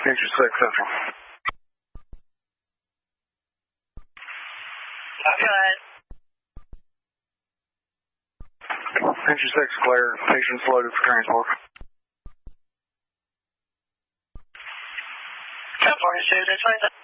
Entry 6 Central. Okay. Entry 6 clear. Patients loaded for transport. 1042,